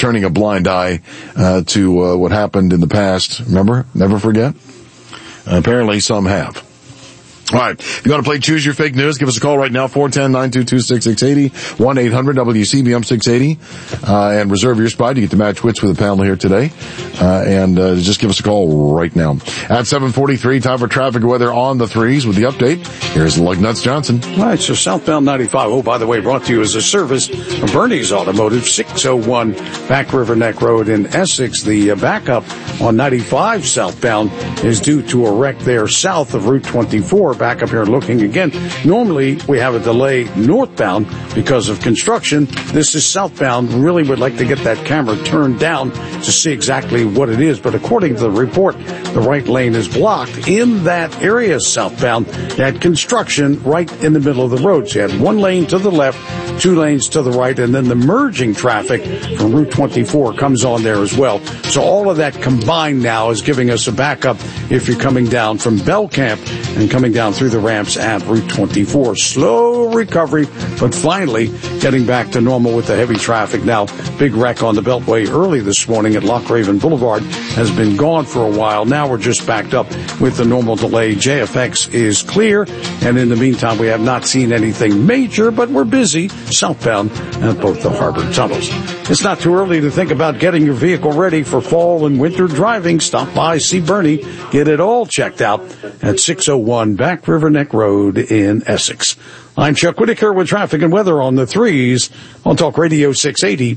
turning a blind eye to what happened in the past. Remember? Never forget? Apparently some have. All right. If you want to play Choose Your Fake News, give us a call right now, 410-922-6680, 1-800-WCBM-680, and reserve your spot. You get to match wits with the panel here today. And just give us a call right now. At 7:43, time for traffic and weather on the threes with the update. Here's Lug Nuts Johnson. All right, so southbound 95. Oh, by the way, brought to you as a service of Bernie's Automotive, 601 Back River Neck Road in Essex. The backup on 95 southbound is due to a wreck there south of Route 24. Back up here looking again. Normally, we have a delay northbound because of construction. This is southbound. Really would like to get that camera turned down to see exactly what it is. But according to the report, the right lane is blocked in that area southbound. You had construction right in the middle of the road. So you had one lane to the left, two lanes to the right, and then the merging traffic from Route 24 comes on there as well. So all of that combined now is giving us a backup if you're coming down from Bell Camp and coming down through the ramps at Route 24. Slow recovery, but finally getting back to normal with the heavy traffic. Now, big wreck on the Beltway early this morning at Loch Raven Boulevard has been gone for a while. Now we're just backed up with the normal delay. JFX is clear, and in the meantime, we have not seen anything major, but we're busy southbound at both the harbor tunnels. It's not too early to think about getting your vehicle ready for fall and winter driving. Stop by, see Bernie, get it all checked out at 601 Back River Neck Road in Essex. I'm Chuck Whitaker with traffic and weather on the threes on Talk Radio 680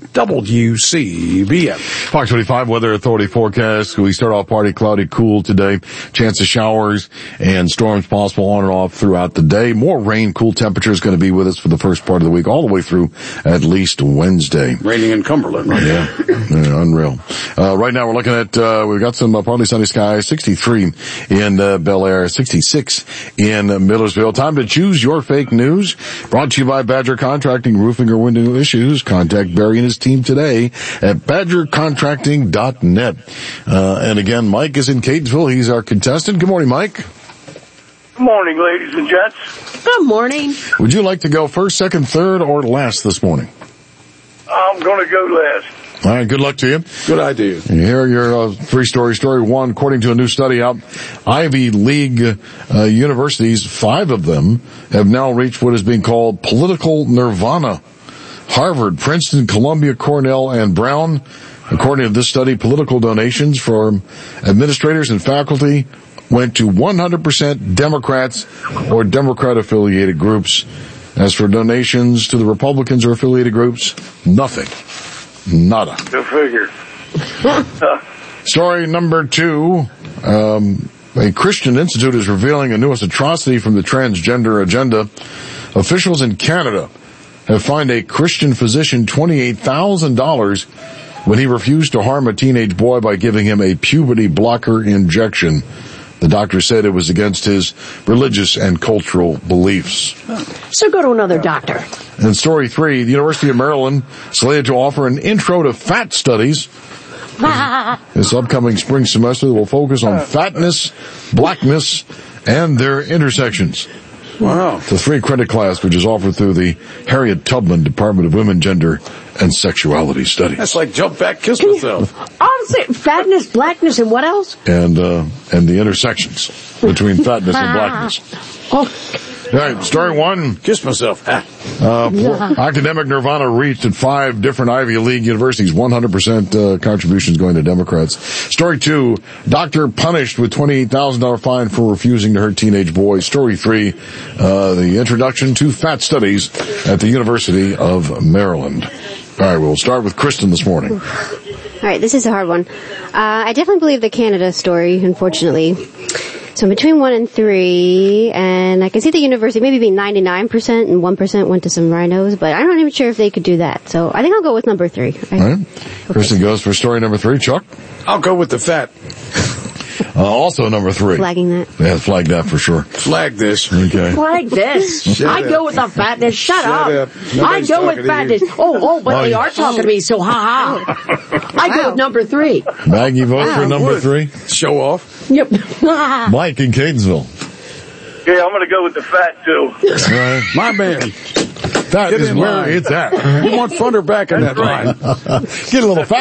WCBM. Fox 25 Weather Authority forecast. We start off partly cloudy, cool today. Chance of showers and storms possible on and off throughout the day. More rain, cool temperatures going to be with us for the first part of the week, all the way through at least Wednesday. Raining in Cumberland right now. Yeah, unreal. Right now we're looking at, we've got some partly sunny skies, 63 in Bel Air, 66 in Millersville. Time to choose your fake news. Brought to you by Badger Contracting, roofing or window issues. Contact Barry and his team today at badgercontracting.net. And again, Mike is in Catonsville. He's our contestant. Good morning, Mike. Good morning, ladies and gents. Good morning. Would you like to go first, second, third, or last this morning? I'm going to go last. All right, good luck to you. Good idea. Here are your three-story. Story one, according to a new study out, Ivy League universities, 5 of them, have now reached what is being called political nirvana. Harvard, Princeton, Columbia, Cornell, and Brown. According to this study, political donations from administrators and faculty went to 100% Democrats or Democrat-affiliated groups. As for donations to the Republicans or affiliated groups, nothing. Nada. Go figure. Story number 2. A Christian Institute is revealing a newest atrocity from the transgender agenda. Officials in Canada have fined a Christian physician $28,000 when he refused to harm a teenage boy by giving him a puberty blocker injection. The doctor said it was against his religious and cultural beliefs. So go to another doctor. And story 3, the University of Maryland slated to offer an intro to fat studies this upcoming spring semester that will focus on fatness, blackness, and their intersections. Wow. The 3 credit class, which is offered through the Harriet Tubman Department of Women, Gender, and Sexuality Studies. That's like jump back, kiss myself. Honestly, fatness, blackness, and what else? And the intersections between fatness and blackness. Oh. All right, story 1. Kiss myself. Academic nirvana reached at 5 different Ivy League universities. 100% contributions going to Democrats. Story 2. Doctor punished with $28,000 fine for refusing to hurt teenage boy. Story 3. The introduction to fat studies at the University of Maryland. All right, we'll start with Kristen this morning. All right, this is a hard one. I definitely believe the Canada story, unfortunately. So between 1 and 3, and I can see the university maybe being 99% and 1% went to some rhinos, but I'm not even sure if they could do that. So I think I'll go with number 3. Right? All right. Kristen goes for story number 3. Chuck? I'll go with the fat. Also number 3. Flagging that. Yeah, flag that for sure. Flag this. Okay. Flag this. I go with the fatness. Shut up. I go with fatness. But they are talking to me, so ha. I go with number 3. Maggie, vote for number 3? Show off. Yep. Mike in Catonsville. Yeah, I'm going to go with the fat, too. Right. My man. That is where it's at. We want Thunder back in that line. Get a little fat.